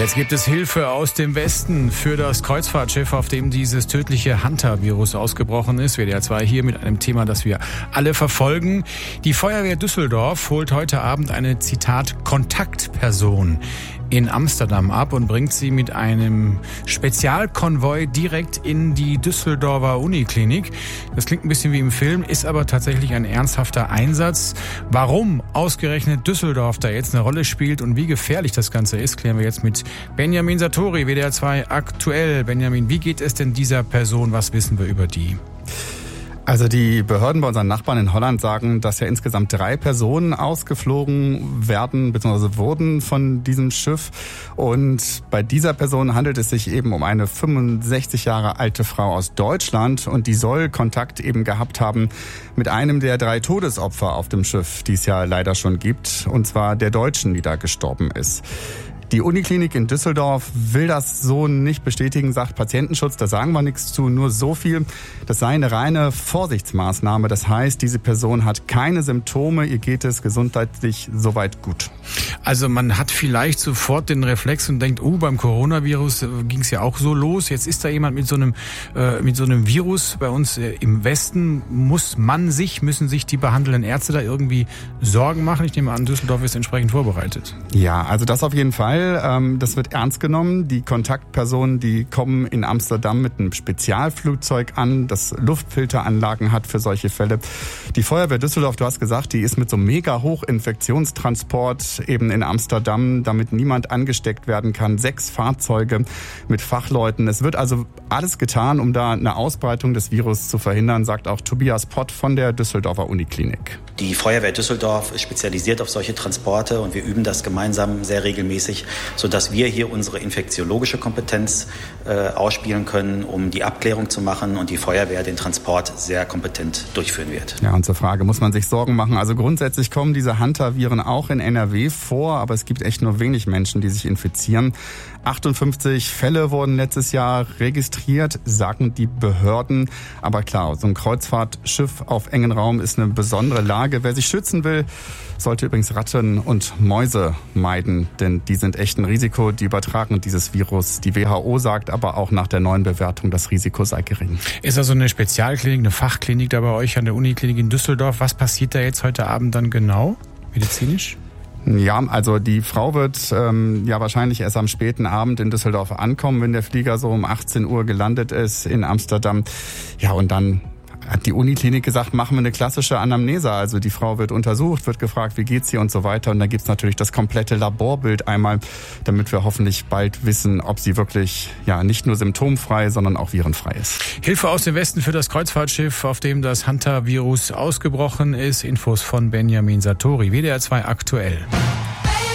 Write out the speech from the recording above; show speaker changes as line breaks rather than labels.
Jetzt gibt es Hilfe aus dem Westen für das Kreuzfahrtschiff, auf dem dieses tödliche Hunter-Virus ausgebrochen ist. WDR 2 hier mit einem Thema, das wir alle verfolgen. Die Feuerwehr Düsseldorf holt heute Abend eine, Zitat, Kontaktperson in Amsterdam ab und bringt sie mit einem Spezialkonvoi direkt in die Düsseldorfer Uniklinik. Das klingt ein bisschen wie im Film, ist aber tatsächlich ein ernsthafter Einsatz. Warum ausgerechnet Düsseldorf da jetzt eine Rolle spielt und wie gefährlich das Ganze ist, klären wir jetzt mit Benjamin Satori, WDR 2 aktuell. Benjamin, wie geht es denn dieser Person? Was wissen wir über die?
Also die Behörden bei unseren Nachbarn in Holland sagen, dass ja insgesamt 3 Personen ausgeflogen werden bzw. wurden von diesem Schiff. Und bei dieser Person handelt es sich eben um eine 65 Jahre alte Frau aus Deutschland. Und die soll Kontakt eben gehabt haben mit einem der 3 Todesopfer auf dem Schiff, die es ja leider schon gibt. Und zwar der Deutschen, die da gestorben ist. Die Uniklinik in Düsseldorf will das so nicht bestätigen, sagt Patientenschutz. Da sagen wir nichts zu, nur so viel. Das sei eine reine Vorsichtsmaßnahme. Das heißt, diese Person hat keine Symptome, ihr geht es gesundheitlich soweit gut.
Also man hat vielleicht sofort den Reflex und denkt, beim Coronavirus ging es ja auch so los. Jetzt ist da jemand mit so einem Virus bei uns im Westen. Müssen sich die behandelnden Ärzte da irgendwie Sorgen machen? Ich nehme an, Düsseldorf ist entsprechend vorbereitet.
Ja, also das auf jeden Fall. Das wird ernst genommen. Die Kontaktpersonen, die kommen in Amsterdam mit einem Spezialflugzeug an, das Luftfilteranlagen hat für solche Fälle. Die Feuerwehr Düsseldorf, du hast gesagt, die ist mit so einem mega Hochinfektionstransport eben in Amsterdam, damit niemand angesteckt werden kann. 6 Fahrzeuge mit Fachleuten. Es wird also alles getan, um da eine Ausbreitung des Virus zu verhindern, sagt auch Tobias Pott von der Düsseldorfer Uniklinik.
Die Feuerwehr Düsseldorf ist spezialisiert auf solche Transporte und wir üben das gemeinsam sehr regelmäßig, sodass wir hier unsere infektiologische Kompetenz ausspielen können, um die Abklärung zu machen und die Feuerwehr den Transport sehr kompetent durchführen wird.
Ja, und zur Frage, muss man sich Sorgen machen? Also grundsätzlich kommen diese Hunter-Viren auch in NRW vor, aber es gibt echt nur wenig Menschen, die sich infizieren. 58 Fälle wurden letztes Jahr registriert, sagen die Behörden. Aber klar, so ein Kreuzfahrtschiff auf engen Raum ist eine besondere Lage. Wer sich schützen will, sollte übrigens Ratten und Mäuse meiden, denn die sind echt ein Risiko, die übertragen dieses Virus. Die WHO sagt aber auch nach der neuen Bewertung, das Risiko sei gering.
Ist also eine Spezialklinik, eine Fachklinik da bei euch an der Uniklinik in Düsseldorf? Was passiert da jetzt heute Abend dann genau, medizinisch?
Ja, also die Frau wird wahrscheinlich erst am späten Abend in Düsseldorf ankommen, wenn der Flieger so um 18 Uhr gelandet ist in Amsterdam. Ja, und dann hat die Uniklinik gesagt, machen wir eine klassische Anamnese. Also die Frau wird untersucht, wird gefragt, wie geht's ihr und so weiter. Und dann gibt's natürlich das komplette Laborbild einmal, damit wir hoffentlich bald wissen, ob sie wirklich nicht nur symptomfrei, sondern auch virenfrei ist.
Hilfe aus dem Westen für das Kreuzfahrtschiff, auf dem das Hunter-Virus ausgebrochen ist. Infos von Benjamin Satori, WDR 2 aktuell.